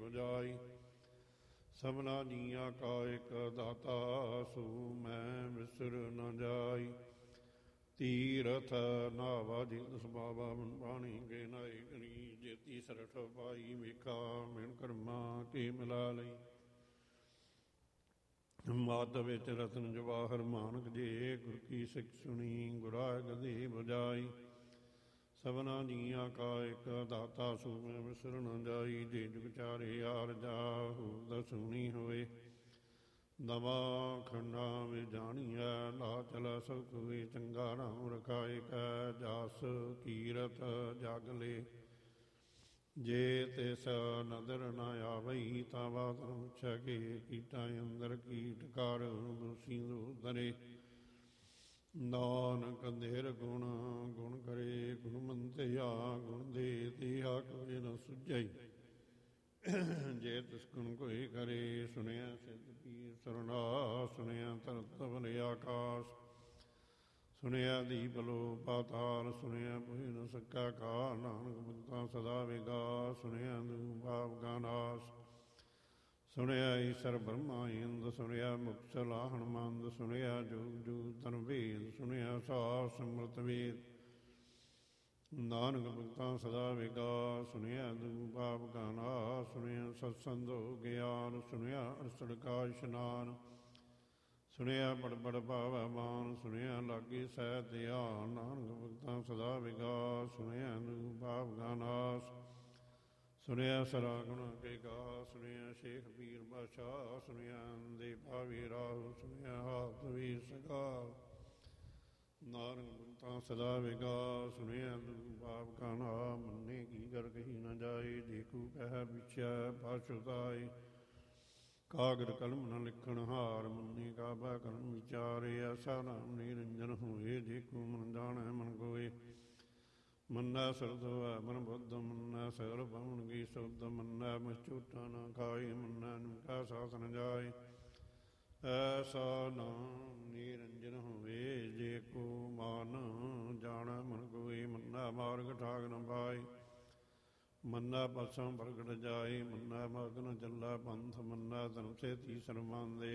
ਬੁਝਾਈ। ਸਭਨਾ ਜੀਆਂ ਕਾ ਇੱਕ ਦਾਤਾ, ਸੂ ਮੈਂ ਵਿਸਰ ਨ ਜਾਈ। ਤੀਰਥ ਨਾਵਾ ਜੀਤ ਬਾਬਾ ਮਨ ਬਾਣੀ ਕੇ ਨਾਏ ਗਣੀ। ਜੇਤੀ ਸਰਠ ਪਾਈ ਵੇਖਾ ਮਿਣ ਕਰਮਾ ਕੇ ਮਿਲਾ ਲਈ। ਮੱਧ ਵਿੱਚ ਰਤਨ ਜਵਾਹਰ ਮਾਨਕ ਜੇ, ਗੁਰ ਕੀ ਸਿੱਖ ਸੁਣੀ ਗੁਰਾ ਗਦੇ ਬੁਝਾਈ। ਸਭਨਾ ਜੀਆਂ ਕਾ ਇੱਕ ਦਾਤਾ, ਸੂ ਮੈਂ ਵਿਸਰ ਨ ਜਾਈ। ਜੇ ਜੁਗ ਚਾਰੇ ਆਰ ਜਾਹੂ ਦਸੂਣੀ ਹੋਏ। ਨਵਾਂ ਖੰਡਾਂ ਵਿੱਚ ਜਾਣੀਐ, ਲਾ ਚਲਾ ਸਭ ਕੋਏ। ਚੰਗਾ ਨਾਮ ਰਖਾਏ ਕੈ, ਜਸ ਕੀਰਤ ਜਗ ਲੇ। ਜੇ ਤਿਸ ਨਦਰ ਨ ਆਵਈ, ਤਾਂ ਬਾਤ ਨ ਪੁੱਛੈ ਕੇ। ਕੀਟਾਂ ਅੰਦਰ ਕੀਟ ਕਰ, ਦੋਸ਼ੀ ਦੂਰ ਧਰੇ। ਨਾਨਕ ਅੰਧੇਰ ਗੁਣ ਗੁਣ ਕਰੇ, ਗੁਣਮੰਤਿਆ ਗੁਣ ਦੇ। ਤੇਹਾ ਕੋਈ ਨ ਸੁਝਈ, ਜੇ ਤਿਸ ਗੁਣ ਕੋਈ ਕਰੇ। ਸੁਣਿਆ ਸਿੱਧ ਪੀਰ ਸਰਣਾ, ਸੁਣਿਆ ਧਰਤ ਬਲ ਆਕਾਸ਼। ਸੁਣਿਆ ਦੀਪ ਲੋ ਪਾਤਾਲ, ਸੁਣਿਆ ਪੁਹਿ ਨ ਸਕਾ ਕਾਲ। ਨਾਨਕ ਭਗਤਾਂ ਸਦਾ ਵਿਗਾਸ, ਸੁਣਿਆ ਦੂ ਭਾਵ ਕਾ ਨਾਸ। ਸੁਣਿਆ ਈਸਰ ਬ੍ਰਹਮਾ ਇੰਦ, ਸੁਣਿਆ ਮੁਕਤ ਲਾਹਣ ਮੰਦ। ਸੁਣਿਆ ਜੂਗ ਜੂਗ ਤਨ ਭੇਦ, ਸੁਣਿਆ ਸਾਰ ਸਮਰਤ ਵੇਦ। ਨਾਨਕ ਭਗਤਾਂ ਸਦਾ ਵਿਗਾਸ, ਸੁਣਿਆ ਦੂ ਭਾਵ ਕਾ ਨਾਸ। ਸੁਣਿਆ ਸਤਸੰਦੋ ਗਿਆਨ, ਸੁਣਿਆ ਅਰਸੜ ਕਾ ਇਸ਼ਨਾਨ। ਸੁਣਿਆ ਬੜ ਬੜ ਭਾਵੈ ਮਾਨ, ਸੁਣਿਆ ਲਾਗੇ ਸਹਿ ਧਿਆਨ। ਨਾਨਕ ਭਗਤਾਂ ਸਦਾ ਵਿਗਾਸ, ਸੁਣਿਆ ਦੂ ਭਾਵ ਕਾ ਨਾਸ। ਸੁਣਿਆ ਸਰਾ ਗੁਣਾ ਕੇ ਗਾ, ਸੁਣਿਆ ਸ਼ੇਖ ਪੀਰ ਬਾਦਸ਼ਾਹ। ਸੁਣਿਆ ਦੇ ਭਾਵੇ ਰਾਹੁ, ਸੁਣਿਆ ਹਾਥ ਵੀਰ ਸਗਾ। ਨਾਨਕ ਭਗਤਾਂ ਸਦਾ ਵਿਗਾਸ, ਸੁਣਿਆ ਦੂ ਭਾਵ ਕਾ ਨਾਮ। ਮੰਨੇ ਕੀ ਕਰ ਕਹੀ ਨ ਜਾਏ, ਜੇ ਕੂ ਕਹਿ ਵਿਚੈ ਪਾਛੁਤਾਏ। ਕਾਗਦ ਕਲਮ ਨ ਲਿਖਣ ਹਾਰ, ਮੰਨੇ ਕਾਬਾ ਕਰਮ ਵਿਚਾਰੇ। ਐਸਾ ਨਾਮ ਨਿਰੰਜਨ ਹੋਏ, ਜੇ ਕੂ ਮਨ ਜਾਣੈ ਮਨ ਕੋਏ। ਮੰਨੈ ਸਰਦ ਹੋਵੈ ਮਨ ਬੁੱਧ, ਮੰਨੈ ਸਗਲ ਭਵਨ ਕੀ ਸੁਧ। ਮੰਨੈ ਮੁਝ ਝੂਠਾ ਨ ਖਾਏ, ਮੰਨੈ ਨਿਮਕਾ ਸਾਥ ਨ ਜਾਏ। ਐਸਾ ਨਾਮ ਨਿਰੰਜਨ ਹੋਵੇ, ਜੇ ਕੋ ਮਨ ਜਾਣੈ ਮਨ ਕੋਏ। ਮੰਨੈ ਮਾਰਗ ਠਾਗ ਨ ਪਾਏ, ਮੰਨੈ ਪਸਮ ਪ੍ਰਗਟ ਜਾਏ। ਮੰਨੈ ਮਗ ਨ ਚੱਲੈ ਪੰਥ, ਮੰਨੈ ਧਰਮ ਸੇਤੀ ਸਰਬੰਧ।